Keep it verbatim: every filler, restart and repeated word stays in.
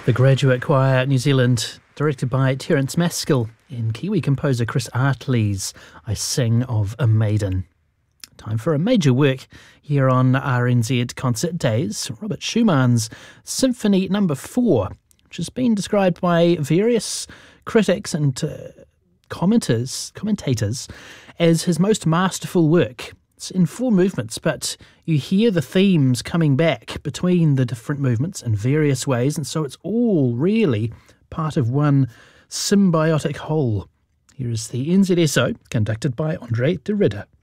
The Graduate Choir New Zealand, directed by Terence Maskell, and Kiwi composer Chris Artley's I Sing of a Maiden. Time for a major work here on R N Z Concert Days, Robert Schumann's Symphony Number four, which has been described by various critics and uh, commenters, commentators as his most masterful work. It's in four movements, but you hear the themes coming back between the different movements in various ways, and so it's all really part of one symbiotic whole. Here is the N Z S O, conducted by Andre de Ridder.